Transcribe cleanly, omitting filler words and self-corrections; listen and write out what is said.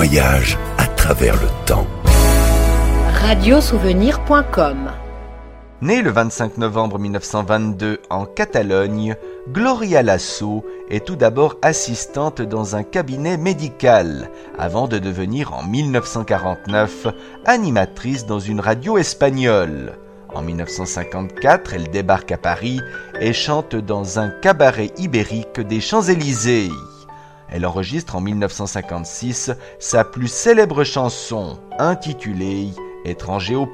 voyage à travers le temps. Radiosouvenir.com. Née le 25 novembre 1922 en Catalogne, Gloria Lasso est tout d'abord assistante dans un cabinet médical, avant de devenir en 1949 animatrice dans une radio espagnole. En 1954, elle débarque à Paris et chante dans un cabaret ibérique des Champs-Élysées. Elle enregistre en 1956 sa plus célèbre chanson, intitulée « Étranger au paradis ».